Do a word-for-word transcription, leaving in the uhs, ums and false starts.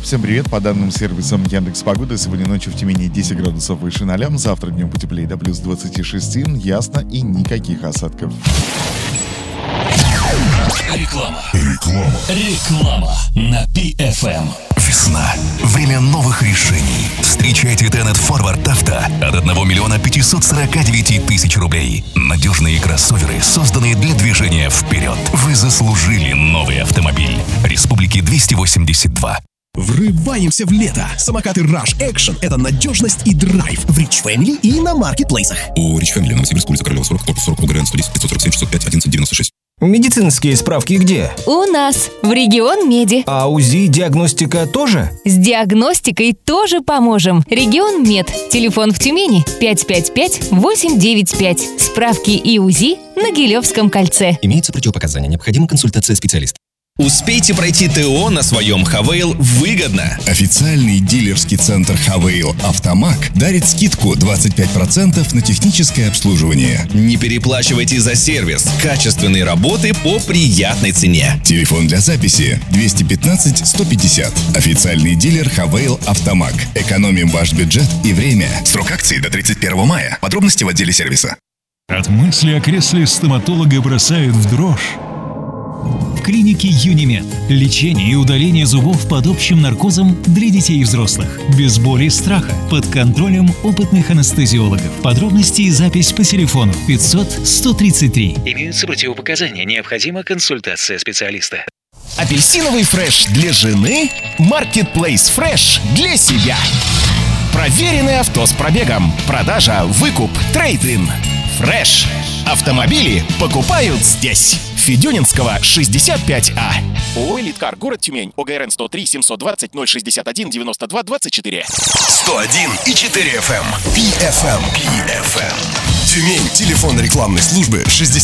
Всем привет, по данным сервисам Яндекс.Погода, сегодня ночью в Тюмени десять градусов выше ноля, завтра днем потеплее до плюс двадцати шести, ясно и никаких осадков. Реклама. Реклама. Реклама на пи эф эм. Весна. Время новых решений. Встречайте Тенет Форвард Авто от одного миллиона пятисот сорока девяти тысяч рублей. Надежные кроссоверы, созданные для движения вперед. Вы заслужили новый автомобиль. Республики двести восемьдесят два. Врываемся в лето. Самокаты Rush Action – это надежность и драйв в Rich Family и на маркетплейсах. У Rich Family, Новосибирск, улица Королева сорок, корпус сорок, УГРН сто десять, пятьсот сорок семь, шестьсот пять, одиннадцать девяносто шесть. Медицинские справки где? У нас, в Регион Меди. А УЗИ, диагностика тоже? С диагностикой тоже поможем. Регион Мед. Телефон в Тюмени пять пять пять восемь девять пять. Справки и УЗИ на Гилевском кольце. Имеются противопоказания. Необходима консультация специалиста. Успейте пройти ТО на своем Хавейл выгодно. Официальный дилерский центр Хавейл Автомаг дарит скидку двадцать пять процентов на техническое обслуживание. Не переплачивайте за сервис. Качественные работы по приятной цене. Телефон для записи двести пятнадцать сто пятьдесят. Официальный дилер Хавейл Автомаг. Экономим ваш бюджет и время. Срок акции до тридцать первого мая. Подробности в отделе сервиса. От мысли о кресле стоматолога бросают в дрожь. В клинике Юнимед. Лечение и удаление зубов под общим наркозом для детей и взрослых. Без боли и страха. Под контролем опытных анестезиологов. Подробности и запись по телефону пятьсот сто тридцать три. Имеются противопоказания. Необходима консультация специалиста. Апельсиновый фреш для жены, Marketplace Fresh для себя. Проверенное авто с пробегом. Продажа, выкуп, трейд-ин. Фреш. Автомобили покупают здесь. Федюнинского, шестьдесят пять А. ООО «Элиткар», город Тюмень. ОГРН сто три семьсот двадцать ноль шестьдесят один девяносто два двадцать четыре. сто один и четыре эф эм. пи эф эм. пи эф эм. Тюмень. Телефон рекламной службы шестьдесят